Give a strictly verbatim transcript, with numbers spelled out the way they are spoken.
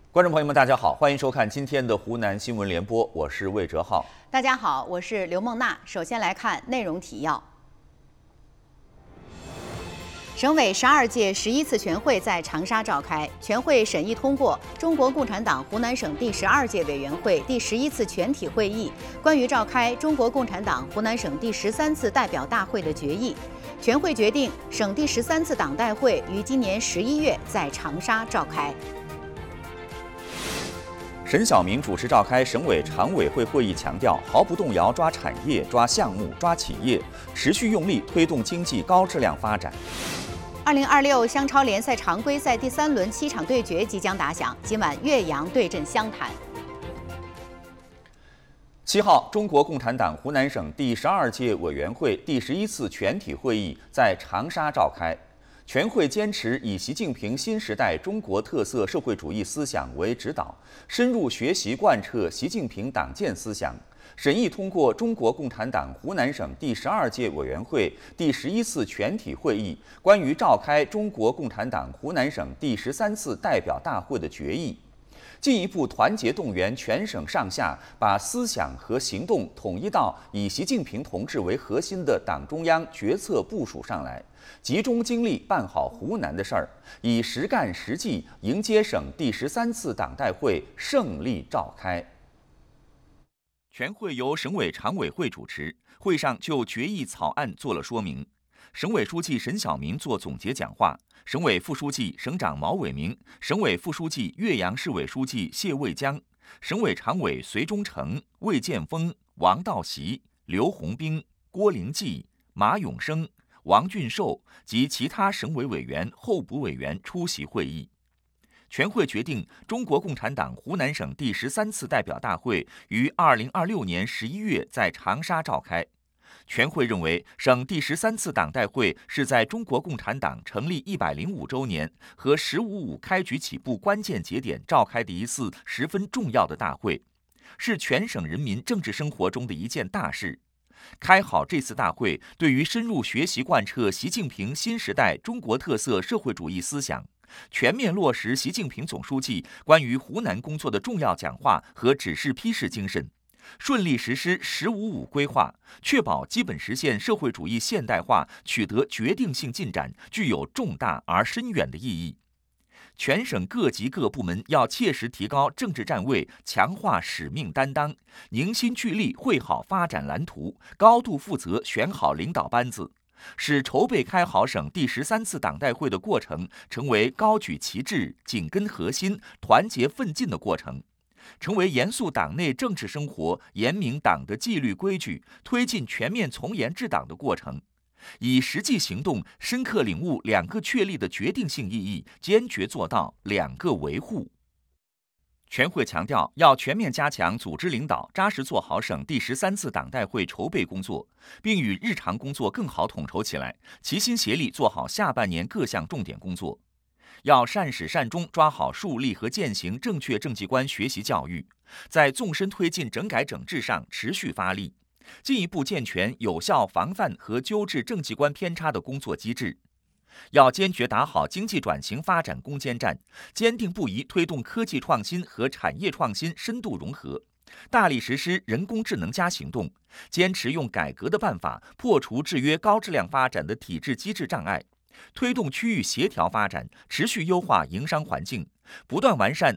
观众朋友们，大家好，欢迎收看今天的湖南新闻联播，我是魏哲浩。 大家好，我是刘梦娜。首先来看内容提要。省委十二届十一次全会在长沙召开，全会审议通过中国共产党湖南省第十二届委员会第十一次全体会议关于召开中国共产党湖南省第十三次代表大会的决议。全会决定，省第十三次党代会于今年十一月在长沙召开。 沈晓明主持召开省委常委会会议，强调毫不动摇抓产业、抓项目、抓企业，持续用力推动经济高质量发展。 二零二六湘超联赛常规赛第三轮七场对决即将打响，今晚岳阳对阵湘潭。 七号，中国共产党湖南省第十二届委员会第十一次全体会议在长沙召开。全会坚持以习近平新时代中国特色社会主义思想为指导，深入学习贯彻习近平党建思想，审议通过中国共产党湖南省第十二届委员会第十一次全体会议关于召开中国共产党湖南省第十三次代表大会的决议，进一步团结动员全省上下，把思想和行动统一到以习近平同志为核心的党中央决策部署上来，集中精力办好湖南的事儿，以实干实际迎接省第十三次党代会胜利召开。全会由省委常委会主持，会上就决议草案做了说明。省委书记沈晓明做总结讲话，省委副书记、省长毛伟明，省委副书记、岳阳市委书记谢卫江，省委常委隋忠诚、魏建峰、王道习、刘洪兵、郭灵济、马永生、王俊寿及其他省委委员、候补委员出席会议。全会决定，中国共产党湖南省第十三次代表大会于二零二六年十一月在长沙召开。全会认为，省第十三次党代会是在中国共产党成立一百零五周年和“十五五”开局起步关键节点召开的一次十分重要的大会，是全省人民政治生活中的一件大事。开好这次大会，对于深入学习贯彻习近平新时代中国特色社会主义思想，全面落实习近平总书记关于湖南工作的重要讲话和指示批示精神，顺利实施“十五五”规划，确保基本实现社会主义现代化取得决定性进展，具有重大而深远的意义。全省各级各部门要切实提高政治站位，强化使命担当，凝心聚力绘好发展蓝图，高度负责选好领导班子，使筹备开好省第十三次党代会的过程成为高举旗帜、紧跟核心、团结奋进的过程，成为严肃党内政治生活、严明党的纪律规矩、推进全面从严治党的过程，以实际行动深刻领悟两个确立的决定性意义，坚决做到两个维护。全会强调，要全面加强组织领导，扎实做好省第十三次党代会筹备工作，并与日常工作更好统筹起来，齐心协力做好下半年各项重点工作。要善始善终抓好树立和践行正确政绩观学习教育，在纵深推进整改整治上持续发力，进一步健全有效防范和纠治政绩观偏差的工作机制。要坚决打好经济转型发展攻坚战，坚定不移推动科技创新和产业创新深度融合，大力实施人工智能加行动，坚持用改革的办法破除制约高质量发展的体制机制障碍，推动区域协调发展，持续优化营商环境，不断完善